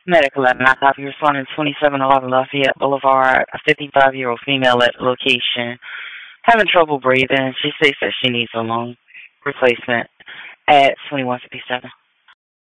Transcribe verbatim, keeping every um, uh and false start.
Medical at nine copy responding twenty-seven eleven Lafayette Boulevard, a fifty-five-year-old female at the location, having trouble breathing. She states that she needs a lung replacement at twenty-one fifty-seven.